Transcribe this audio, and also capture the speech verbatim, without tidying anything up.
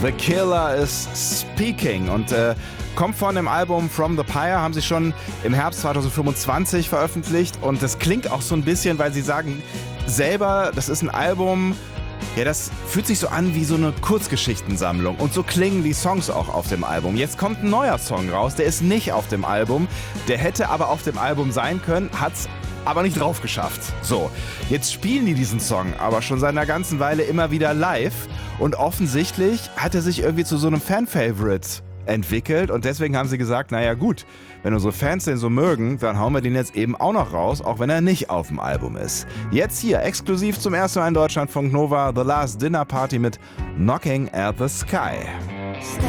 The Killer is Speaking und äh, kommt von dem Album From the Pyre, haben sie schon im Herbst zwanzig fünfundzwanzig veröffentlicht und das klingt auch so ein bisschen, weil sie sagen selber, das ist ein Album, ja, das fühlt sich so an wie so eine Kurzgeschichtensammlung und so klingen die Songs auch auf dem Album. Jetzt kommt ein neuer Song raus, der ist nicht auf dem Album, der hätte aber auf dem Album sein können, hat's aber nicht drauf geschafft. So, jetzt spielen die diesen Song aber schon seit einer ganzen Weile immer wieder live und offensichtlich hat er sich irgendwie zu so einem Fan-Favorite entwickelt und deswegen haben sie gesagt, naja gut, wenn unsere Fans den so mögen, dann hauen wir den jetzt eben auch noch raus, auch wenn er nicht auf dem Album ist. Jetzt hier, exklusiv zum ersten Mal in Deutschlandfunk Nova, The Last Dinner Party mit Knocking at the Sky.